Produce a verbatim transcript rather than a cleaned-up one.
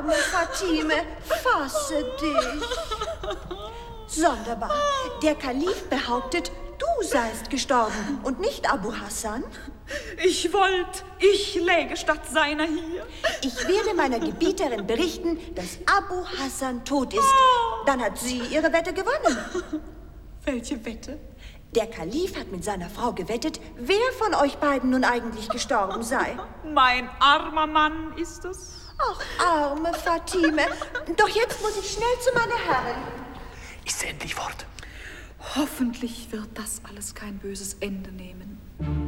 arme Fatime, fasse dich. Sonderbar. Der Kalif behauptet, du seist gestorben und nicht Abu Hassan. Ich wollte, ich läge statt seiner hier. Ich werde meiner Gebieterin berichten, dass Abu Hassan tot ist. Dann hat sie ihre Wette gewonnen. Welche Wette? Der Kalif hat mit seiner Frau gewettet, wer von euch beiden nun eigentlich gestorben sei. Mein armer Mann ist es. Ach, arme Fatime. Doch jetzt muss ich schnell zu meiner Herrin. Ist sie endlich fort? Hoffentlich wird das alles kein böses Ende nehmen.